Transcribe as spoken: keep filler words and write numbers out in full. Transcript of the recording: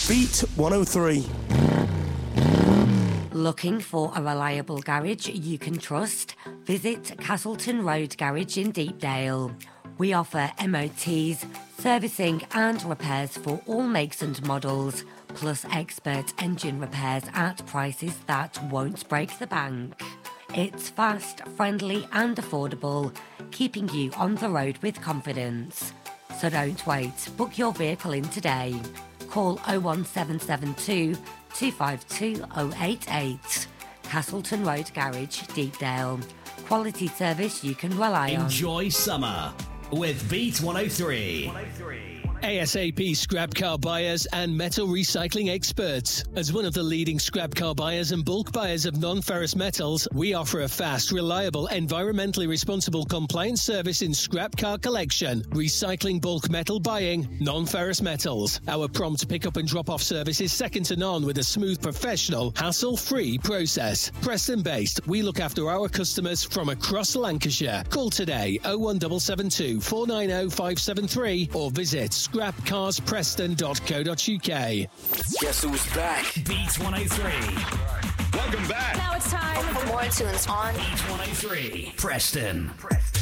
Beat one oh three. Looking for a reliable garage you can trust? Visit Castleton Road Garage in Deepdale. We offer M O Ts, servicing and repairs for all makes and models, plus expert engine repairs at prices that won't break the bank. It's fast, friendly and affordable, keeping you on the road with confidence. So don't wait, book your vehicle in today. Call oh one seven seven two, two five two oh eight eight. Castleton Road Garage, Deepdale. Quality service you can rely on. Enjoy summer with Beat one oh three. ASAP scrap car buyers and metal recycling experts. As one of the leading scrap car buyers and bulk buyers of non-ferrous metals, we offer a fast, reliable, environmentally responsible compliance service in scrap car collection, recycling bulk metal buying, non-ferrous metals. Our prompt pick-up and drop-off service is second to none with a smooth, professional, hassle-free process. Preston-based, we look after our customers from across Lancashire. Call today oh one seven seven two, four nine oh, five seven three or visit scrap cars preston dot co dot uk. Guess who's back? Beat one oh three. Welcome back. Now it's time for more tunes on Beat one oh three. Preston. Preston.